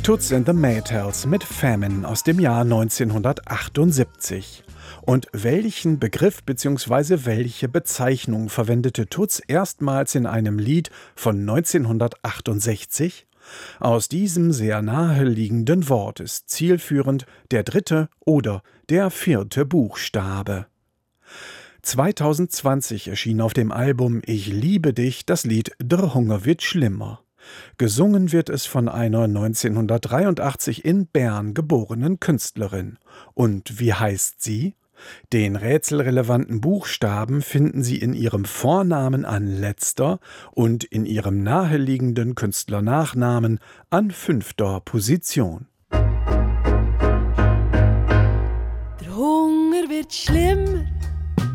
Toots and the Maytals mit Famine aus dem Jahr 1978. Und welchen Begriff bzw. welche Bezeichnung verwendete Toots erstmals in einem Lied von 1968? Aus diesem sehr naheliegenden Wort ist zielführend der dritte oder der vierte Buchstabe. 2020 erschien auf dem Album Ich liebe dich das Lied Der Hunger wird schlimmer. Gesungen wird es von einer 1983 in Bern geborenen Künstlerin. Und wie heißt sie? Den rätselrelevanten Buchstaben finden Sie in ihrem Vornamen an letzter und in ihrem naheliegenden Künstlernachnamen an 5. Position. Der Hunger wird schlimmer,